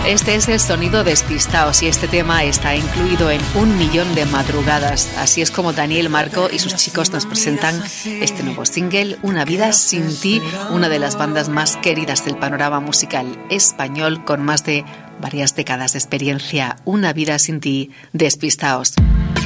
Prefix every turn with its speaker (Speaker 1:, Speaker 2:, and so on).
Speaker 1: Este es el sonido Despistaos y este tema está incluido en 1.000.000 de madrugadas. Así es como Daniel Marco y sus chicos nos presentan este nuevo single, Una vida sin ti, una de las bandas más queridas del panorama musical español con más de varias décadas de experiencia. Una vida sin ti, Despistaos.